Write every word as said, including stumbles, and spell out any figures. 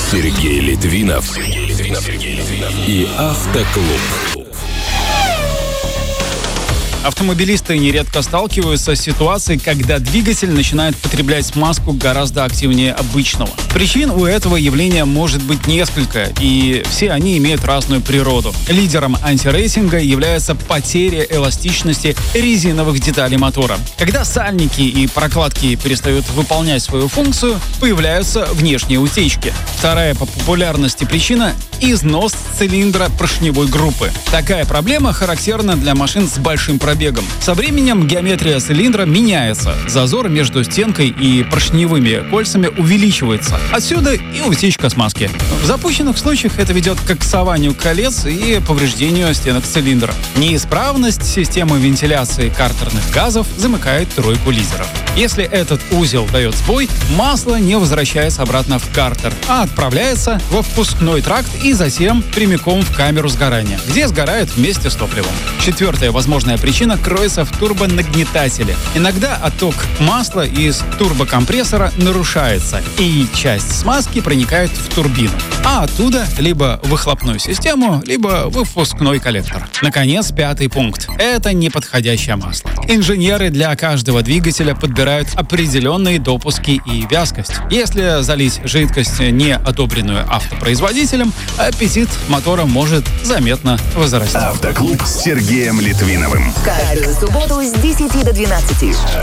Сергей Литвинов и Автоклуб. Автомобилисты нередко сталкиваются с ситуацией, когда двигатель начинает потреблять смазку гораздо активнее обычного. Причин у этого явления может быть несколько, и все они имеют разную природу. Лидером антирейсинга является потеря эластичности резиновых деталей мотора. Когда сальники и прокладки перестают выполнять свою функцию, появляются внешние утечки. Вторая по популярности причина – износ цилиндра поршневой группы. Такая проблема характерна для машин с большим пробегом. Бегом. Со временем геометрия цилиндра меняется. Зазор между стенкой и поршневыми кольцами увеличивается. Отсюда и утечка смазки. В запущенных случаях это ведет к коксованию колец и повреждению стенок цилиндра. Неисправность системы вентиляции картерных газов замыкает тройку лидеров. Если этот узел дает сбой, масло не возвращается обратно в картер, а отправляется во впускной тракт и затем прямиком в камеру сгорания, где сгорает вместе с топливом. Четвертая возможная причина кроется в турбонагнетателе. Иногда отток масла из турбокомпрессора нарушается, и часть смазки проникает в турбину, а оттуда либо в выхлопную систему, либо в впускной коллектор. Наконец, пятый пункт. Это неподходящее масло. Инженеры для каждого двигателя подбирают определенные допуски и вязкость. Если залить жидкость, не одобренную автопроизводителем, аппетит мотора может заметно возрасти. Автоклуб с Сергеем Литвиновым. Каждую субботу с десяти до двенадцати.